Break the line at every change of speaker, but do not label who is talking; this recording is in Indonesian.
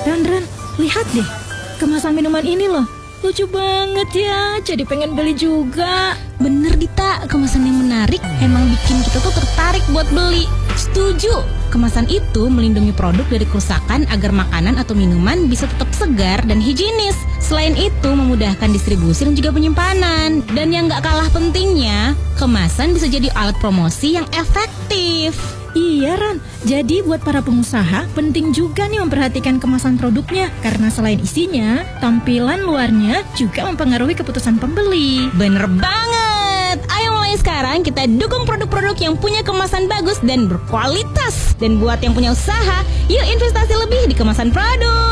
Ran, lihat deh. Kemasan minuman ini loh. Lucu banget ya, jadi pengen beli juga.
Bener Dita, kemasan yang menarik emang bikin kita tuh tertarik buat beli. Setuju, kemasan itu melindungi produk dari kerusakan agar makanan atau minuman bisa tetap segar dan higienis. Selain itu memudahkan distribusi dan juga penyimpanan. Dan yang gak kalah pentingnya, kemasan bisa jadi alat promosi yang efektif.
Iya Ran, jadi buat para pengusaha penting juga nih memperhatikan kemasan produknya. Karena selain isinya, tampilan luarnya juga mempengaruhi keputusan pembeli.
Bener banget. Ayo mulai sekarang kita dukung produk-produk yang punya kemasan bagus dan berkualitas. Dan buat yang punya usaha, yuk investasi lebih di kemasan produk.